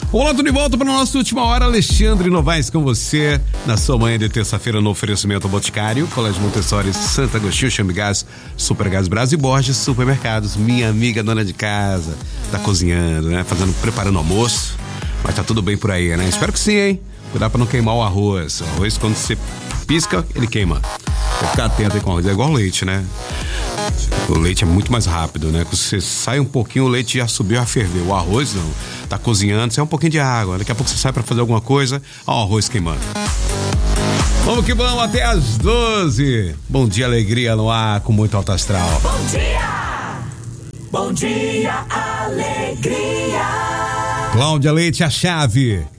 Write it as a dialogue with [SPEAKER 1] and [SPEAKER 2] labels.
[SPEAKER 1] Olá, tudo de volta para a nossa última hora. Alexandre Novaes com você na sua manhã de terça-feira no oferecimento Boticário, Colégio Montessori, Santo Agostinho, Chamigás, Supergás Brasil e Borges Supermercados. Minha amiga dona de casa tá cozinhando, né? Preparando almoço, mas tá tudo bem por aí, né? Espero que sim, hein? Cuidar para não queimar o arroz. O arroz, quando você pisca, ele queima. Tem que ficar atento aí com o arroz. É igual leite, né? O leite é muito mais rápido, né? Quando você sai um pouquinho, o leite já subiu, já ferveu. O arroz não. Tá cozinhando, sai um pouquinho de água. Daqui a pouco você sai pra fazer alguma coisa, ó, o arroz queimando. Vamos que vamos até às 12. Bom dia, alegria no ar, com muito alto astral.
[SPEAKER 2] Bom dia! Bom dia, alegria!
[SPEAKER 1] Cláudia Leite, a chave.